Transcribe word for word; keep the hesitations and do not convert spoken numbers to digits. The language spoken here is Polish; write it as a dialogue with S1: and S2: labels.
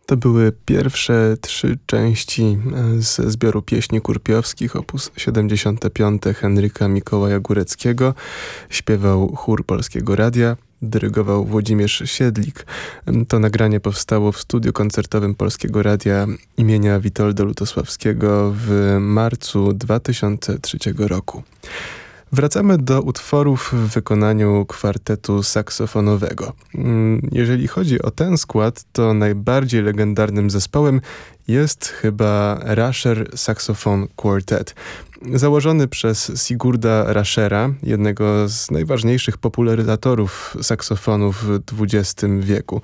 S1: To były pierwsze trzy części z zbioru pieśni kurpiowskich, opus siedemdziesiąte piąte Henryka Mikołaja Góreckiego. Śpiewał chór Polskiego Radia, dyrygował Włodzimierz Siedlik. To nagranie powstało w studiu koncertowym Polskiego Radia imienia Witolda Lutosławskiego w marcu dwa tysiące trzeciego roku. Wracamy do utworów w wykonaniu kwartetu saksofonowego. Jeżeli chodzi o ten skład, to najbardziej legendarnym zespołem jest chyba Rasher Saxophone Quartet. Założony przez Sigurda Rashera, jednego z najważniejszych popularyzatorów saksofonu w dwudziestym wieku.